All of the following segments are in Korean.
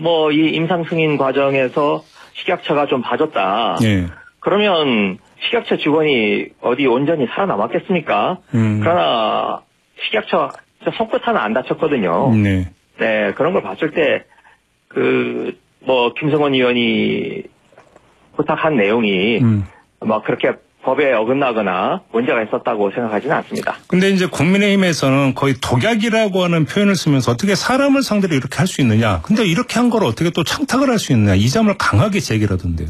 뭐 이 임상 승인 과정에서 식약처가 좀 봐줬다. 예. 그러면 식약처 직원이 어디 온전히 살아남았겠습니까? 그러나 식약처 손끝 하나 안 다쳤거든요. 네. 네, 그런 걸 봤을 때 뭐 김성원 의원이 부탁한 내용이 막 그렇게 법에 어긋나거나 문제가 있었다고 생각하지는 않습니다. 근데 이제 국민의힘에서는 거의 독약이라고 하는 표현을 쓰면서 어떻게 사람을 상대로 이렇게 할 수 있느냐. 근데 이렇게 한 걸 어떻게 또 청탁을 할 수 있느냐. 이 점을 강하게 제기하던데요.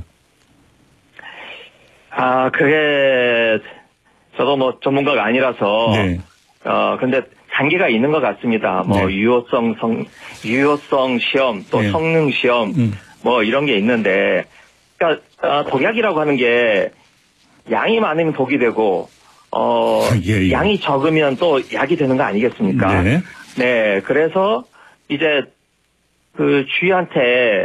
그게 저도 뭐 전문가가 아니라서 네. 근데 단계가 있는 것 같습니다. 뭐 네. 유효성 시험 또 네. 성능 시험 뭐 이런 게 있는데 그러니까 독약이라고 하는 게 양이 많으면 독이 되고 예. 양이 적으면 또 약이 되는 거 아니겠습니까? 네. 네, 그래서 이제 그 쥐한테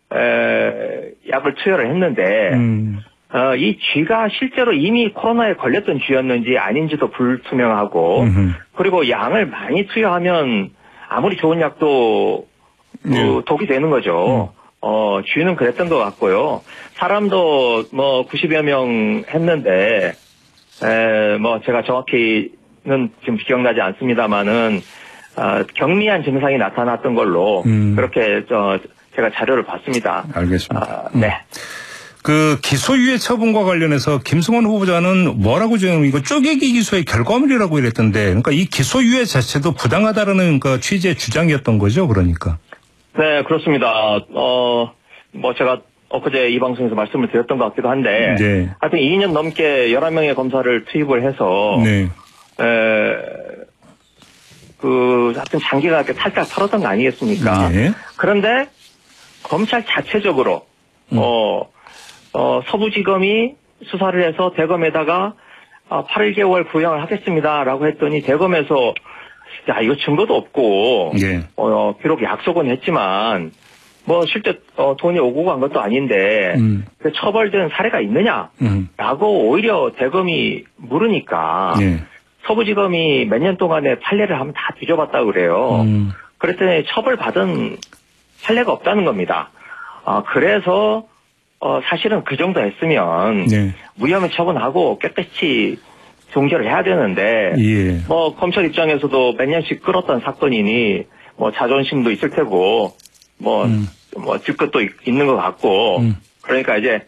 약을 투여를 했는데 이 쥐가 실제로 이미 코로나에 걸렸던 쥐였는지 아닌지도 불투명하고 그리고 양을 많이 투여하면 아무리 좋은 약도 독이 되는 거죠. 쥐는 그랬던 것 같고요. 사람도 뭐 90여 명 했는데 뭐 제가 정확히는 지금 기억나지 않습니다만은 경미한 증상이 나타났던 걸로 그렇게 제가 자료를 봤습니다. 알겠습니다. 네. 그 기소유예 처분과 관련해서 김승원 후보자는 뭐라고 지금 이거 쪼개기 기소의 결과물이라고 이랬던데, 그러니까 이 기소유예 자체도 부당하다라는 그 취지의 주장이었던 거죠, 그러니까. 네, 그렇습니다. 뭐 제가 엊그제 이 방송에서 말씀을 드렸던 것 같기도 한데, 네. 하여튼 2년 넘게 11명의 검사를 투입을 해서, 네. 하여튼 장기가 이렇게 탈탈 털었던 거 아니겠습니까? 네. 그런데 검찰 자체적으로, 서부지검이 수사를 해서 대검에다가 8개월 구형을 하겠습니다라고 했더니 대검에서 야, 이거 증거도 없고, 예. 비록 약속은 했지만, 뭐, 실제, 돈이 오고 간 것도 아닌데, 처벌된 사례가 있느냐? 라고 오히려 대검이 물으니까, 예. 서부지검이 몇 년 동안에 판례를 한번 다 뒤져봤다고 그래요. 그랬더니 처벌받은 판례가 없다는 겁니다. 그래서, 사실은 그 정도 했으면, 네. 무혐의 처분하고 깨끗이 종결을 해야 되는데, 예. 뭐, 검찰 입장에서도 몇 년씩 끌었던 사건이니, 뭐, 자존심도 있을 테고, 뭐, 뒤끝도 있는 것 같고, 그러니까 이제,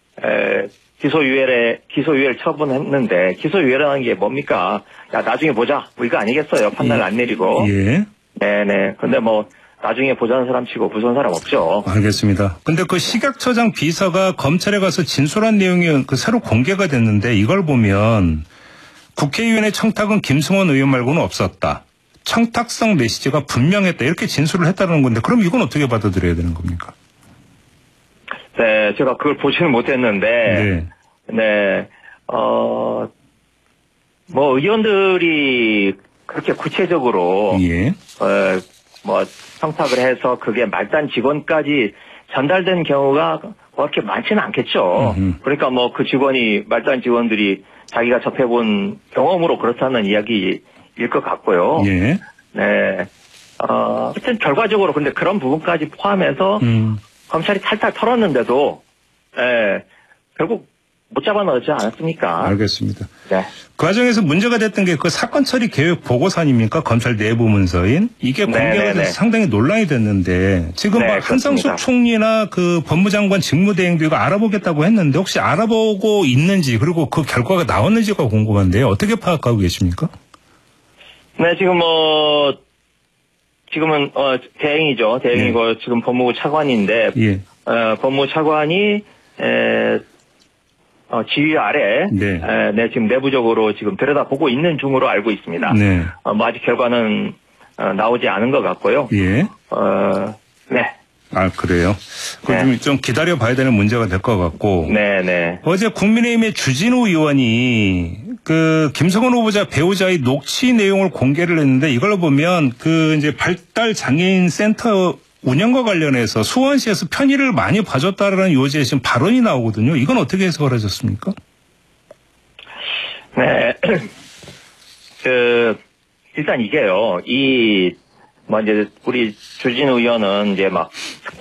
기소유예를 처분했는데, 기소유예라는 게 뭡니까? 야, 나중에 보자. 뭐 이거 아니겠어요. 판단을 안 내리고. 예. 네네. 근데 뭐, 나중에 보자는 사람 치고 무서운 사람 없죠. 알겠습니다. 근데 그 식약처장 비서가 검찰에 가서 진술한 내용이 새로 공개가 됐는데, 이걸 보면, 국회의원의 청탁은 김승원 의원 말고는 없었다. 청탁성 메시지가 분명했다. 이렇게 진술을 했다는 건데, 그럼 이건 어떻게 받아들여야 되는 겁니까? 네, 제가 그걸 보지는 못했는데, 네, 뭐, 의원들이 그렇게 구체적으로, 예. 뭐, 청탁을 해서 그게 말단 직원까지 전달된 경우가 그렇게 많지는 않겠죠. 그러니까 뭐 그 직원이, 말단 직원들이 자기가 접해본 경험으로 그렇다는 이야기일 것 같고요. 예. 네. 하여튼 결과적으로 근데 그런 부분까지 포함해서 검찰이 탈탈 털었는데도, 결국 못 잡아넣지 않았습니까? 알겠습니다. 네. 그 과정에서 문제가 됐던 게 그 사건 처리 계획 보고서 아닙니까? 검찰 내부 문서인. 이게 공개가 돼서 상당히 논란이 됐는데 지금 네, 한상수 총리나 그 법무장관 직무대행도 이거 알아보겠다고 했는데 혹시 알아보고 있는지 그리고 그 결과가 나왔는지가 궁금한데요. 어떻게 파악하고 계십니까? 네, 지금은 대행이죠. 대행이고 네. 지금 법무부 차관인데 예. 법무부 차관이 지휘 아래 네, 지금 내부적으로 지금 들여다보고 있는 중으로 알고 있습니다. 네. 뭐 아직 결과는 나오지 않은 것 같고요. 예. 네. 아, 그래요? 그럼 좀 기다려 봐야 되는 문제가 될 것 같고. 네네. 어제 국민의힘의 주진우 의원이 그 김성원 후보자 배우자의 녹취 내용을 공개를 했는데 이걸 보면 그 이제 발달 장애인 센터 운영과 관련해서 수원시에서 편의를 많이 봐줬다라는 요지에 지금 발언이 나오거든요. 이건 어떻게 해석을 하셨습니까? 네. 일단 이게요. 뭐 이제 우리 주진우 의원은 이제 막